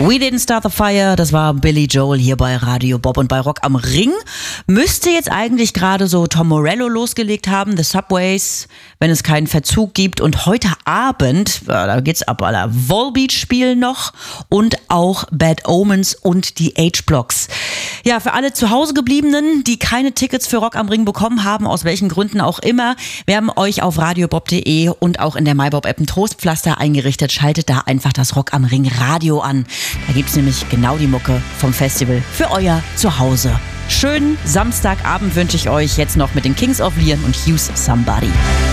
We Didn't Start the Fire, das war Billy Joel hier bei Radio Bob und bei Rock am Ring. Müsste jetzt eigentlich gerade so Tom Morello losgelegt haben, The Subways, wenn es keinen Verzug gibt. Und heute Abend, da geht's ab, Alter, Volbeat spielen noch und auch Bad Omens und die H-Blocks. Ja, für alle zu Hause gebliebenen, die keine Tickets für Rock am Ring bekommen haben, aus welchen Gründen auch immer, wir haben euch auf radiobob.de und auch in der MyBob-App ein Trostpflaster eingerichtet. Schaltet da einfach das Rock am Ring Radio an. Da gibt's nämlich genau die Mucke vom Festival für euer Zuhause. Schönen Samstagabend wünsche ich euch jetzt noch mit den Kings of Leon und Hughes Somebody.